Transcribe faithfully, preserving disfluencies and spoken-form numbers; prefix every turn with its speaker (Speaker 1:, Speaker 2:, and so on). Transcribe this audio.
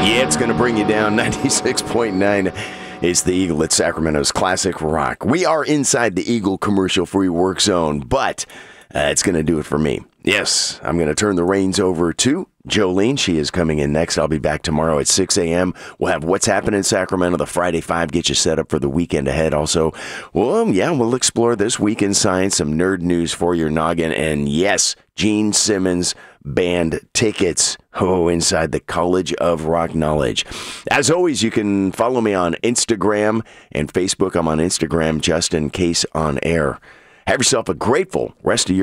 Speaker 1: Yeah, it's going to bring you down. ninety-six point nine is the Eagle at Sacramento's Classic Rock. We are inside the Eagle commercial-free work zone, but uh, it's going to do it for me. Yes, I'm going to turn the reins over to Jolene. She is coming in next. I'll be back tomorrow at six a.m. We'll have What's Happening in Sacramento, the Friday Five, get you set up for the weekend ahead. Also, well, yeah, we'll explore this week in science, some nerd news for your noggin, and yes, Gene Simmons band tickets. Oh, inside the College of Rock Knowledge. As always, you can follow me on Instagram and Facebook. I'm on Instagram, Justin Case on Air. Have yourself a grateful rest of your